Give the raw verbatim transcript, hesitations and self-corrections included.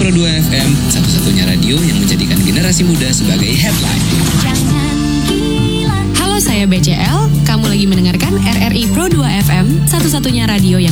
Pro dua F M, satu-satunya radio yang menjadikan generasi muda sebagai headline. Halo, saya B C L. Kamu lagi mendengarkan R R I Pro dua F M, satu-satunya radio yang